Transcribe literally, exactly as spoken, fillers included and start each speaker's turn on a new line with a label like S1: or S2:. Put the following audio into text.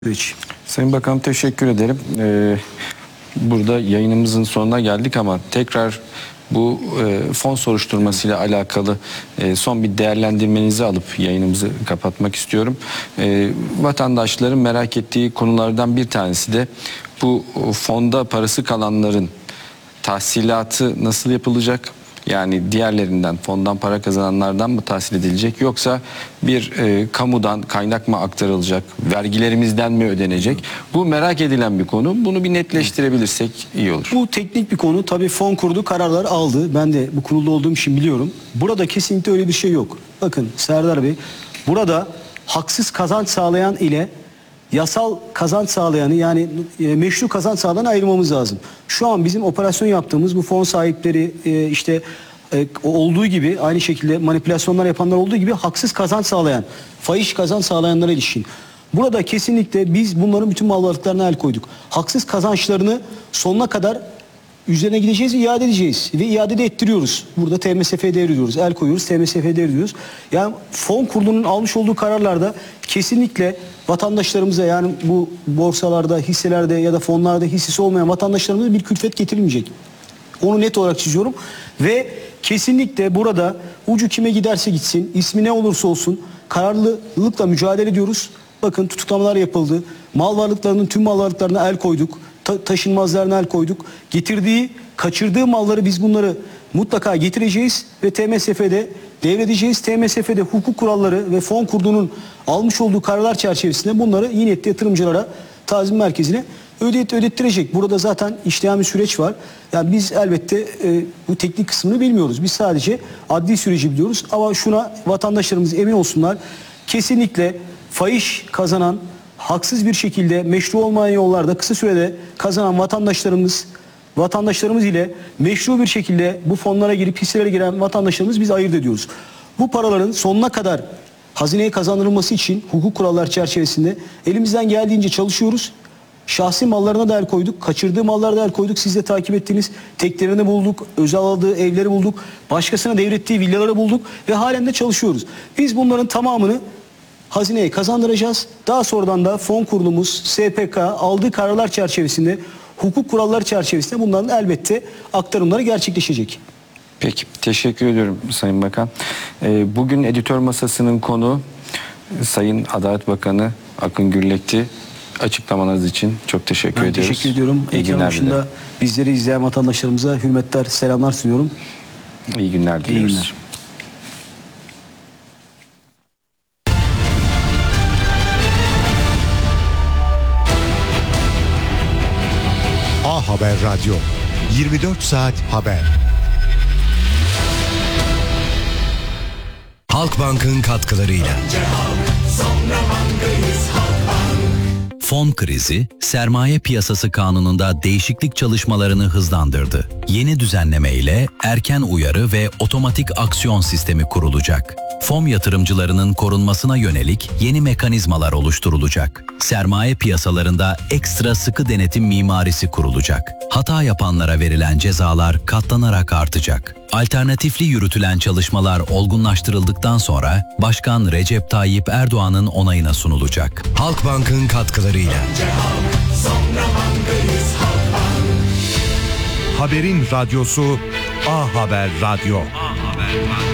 S1: Hiç.
S2: Sayın Bakanım teşekkür ederim. Ee, burada yayınımızın sonuna geldik ama tekrar bu e, fon soruşturmasıyla alakalı e, son bir değerlendirmenizi alıp yayınımızı kapatmak istiyorum. E, vatandaşların merak ettiği konulardan bir tanesi de bu fonda parası kalanların tahsilatı nasıl yapılacak? Yani diğerlerinden, fondan para kazananlardan mı tahsil edilecek, yoksa bir e, kamudan kaynak mı aktarılacak, vergilerimizden mi ödenecek? Bu merak edilen bir konu. Bunu bir netleştirebilirsek iyi olur.
S1: Bu teknik bir konu. Tabii fon kurdu, kararlar aldı. Ben de bu kurulda olduğum için biliyorum. Burada kesinlikle öyle bir şey yok. Bakın Serdar Bey, burada haksız kazanç sağlayan ile yasal kazanç sağlayanı, yani e, meşru kazanç sağlayanı ayırmamız lazım. Şu an bizim operasyon yaptığımız bu fon sahipleri e, işte e, olduğu gibi, aynı şekilde manipülasyonlar yapanlar olduğu gibi haksız kazanç sağlayan, fahiş kazanç sağlayanlara ilişkin. Burada kesinlikle biz bunların bütün mal varlıklarına el koyduk. Haksız kazançlarını sonuna kadar üzerine gideceğiz, iade edeceğiz ve iade de ettiriyoruz. Burada T M S F'ye devrediyoruz, el koyuyoruz, T M S F'ye devrediyoruz. Yani fon kurulunun almış olduğu kararlarda kesinlikle vatandaşlarımıza, yani bu borsalarda, hisselerde ya da fonlarda hissesi olmayan vatandaşlarımıza bir külfet getirilmeyecek. Onu net olarak çiziyorum ve kesinlikle burada ucu kime giderse gitsin, ismi ne olursa olsun kararlılıkla mücadele ediyoruz. Bakın tutuklamalar yapıldı. Mal varlıklarının tüm mal varlıklarına el koyduk. Ta taşınmazlarına el koyduk. Getirdiği, kaçırdığı malları biz bunları mutlaka getireceğiz ve T M S F'de devredeceğiz. T M S F'de hukuk kuralları ve fon kurduğunun almış olduğu kararlar çerçevesinde bunları iyi niyetli yatırımcılara, tazmin merkezine ödet ödettirecek. Burada zaten işleyen bir süreç var. Yani biz elbette e, bu teknik kısmını bilmiyoruz. Biz sadece adli süreci biliyoruz. Ama şuna vatandaşlarımız emin olsunlar. Kesinlikle fahiş kazanan, haksız bir şekilde meşru olmayan yollarda kısa sürede kazanan vatandaşlarımız vatandaşlarımız ile meşru bir şekilde bu fonlara girip hisselere giren vatandaşlarımız biz ayırt ediyoruz. Bu paraların sonuna kadar hazineye kazandırılması için hukuk kuralları çerçevesinde elimizden geldiğince çalışıyoruz. Şahsi mallarına da el koyduk, kaçırdığı mallara da el koyduk. Siz de takip ettiğiniz teklerini bulduk, özel aldığı evleri bulduk, başkasına devrettiği villaları bulduk ve halen de çalışıyoruz. Biz bunların tamamını hazineye kazandıracağız. Daha sonradan da fon kurulumuz, S P K aldığı kararlar çerçevesinde, hukuk kuralları çerçevesinde bunların elbette aktarımları gerçekleşecek.
S2: Peki, teşekkür ediyorum Sayın Bakan. Ee, bugün editör masasının konu Sayın Adalet Bakanı Akın Gürlek'ti. Açıklamalarınız için çok teşekkür
S1: ben
S2: ediyoruz.
S1: Teşekkür ediyorum.
S2: İyi
S1: Ekran
S2: günler
S1: başında
S2: dilerim.
S1: bizleri izleyen vatandaşlarımıza hürmetler, selamlar sunuyorum.
S2: İyi günler diliyoruz.
S1: İyi günler.
S3: A Haber Radyo, yirmi dört saat haber.
S4: Halkbank'ın katkılarıyla. Fon krizi, sermaye piyasası kanununda değişiklik çalışmalarını hızlandırdı. Yeni düzenleme ile erken uyarı ve otomatik aksiyon sistemi kurulacak. Fon yatırımcılarının korunmasına yönelik yeni mekanizmalar oluşturulacak. Sermaye piyasalarında ekstra sıkı denetim mimarisi kurulacak. Hata yapanlara verilen cezalar katlanarak artacak. Alternatifli yürütülen çalışmalar olgunlaştırıldıktan sonra Başkan Recep Tayyip Erdoğan'ın onayına sunulacak. Halkbank'ın katkılarıyla.
S3: Haberin radyosu A Haber Radyo.
S4: A Haber Radyo.